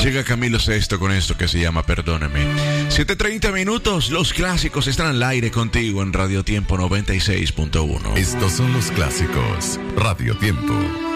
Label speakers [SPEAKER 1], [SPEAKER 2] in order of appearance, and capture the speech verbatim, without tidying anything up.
[SPEAKER 1] Llega Camilo Sesto con esto que se llama Perdóname. siete treinta minutos, los clásicos están al aire contigo en Radio Tiempo noventa y seis punto uno.
[SPEAKER 2] Estos son los clásicos Radio Tiempo.